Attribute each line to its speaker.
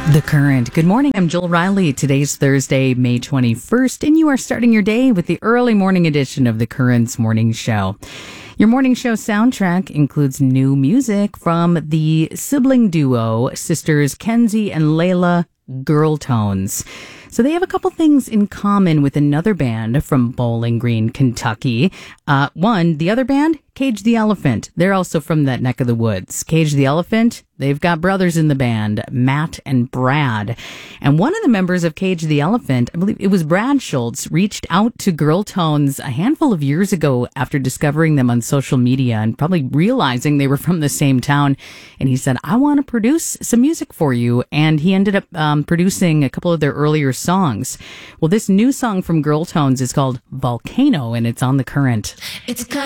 Speaker 1: The Current. Good morning. I'm Jill Riley. Today's Thursday, May 21st, and you are starting your day with the early morning edition of The Current's Morning Show. Your morning show soundtrack includes new music from the sibling duo, sisters Kenzie and Layla Girl Tones. So they have a couple things in common with another band from Bowling Green, Kentucky. The other band, Cage the Elephant. They're also from that neck of the woods. Cage the Elephant, they've got brothers in the band, Matt and Brad. And one of the members of Cage the Elephant, I believe it was Brad Schultz, reached out to Girl Tones a handful of years ago after discovering them on social media and probably realizing they were from the same town. And he said, I want to produce some music for you. And he ended up producing a couple of their earlier songs. Well, this new song from Girl Tones is called Volcano, and it's on The Current.
Speaker 2: It's